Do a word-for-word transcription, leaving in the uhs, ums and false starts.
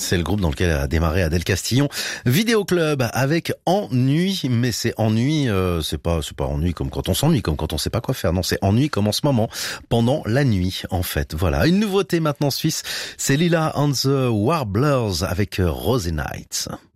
C'est le groupe dans lequel a démarré Adèle Castillon. Vidéo Club avec Ennui, mais c'est ennui, euh, c'est pas, c'est pas ennui comme quand on s'ennuie, comme quand on sait pas quoi faire. Non, c'est ennui comme en ce moment, pendant la nuit, en fait. Voilà. Une nouveauté maintenant suisse, c'est Lila and the Warblers avec Rosy Nights.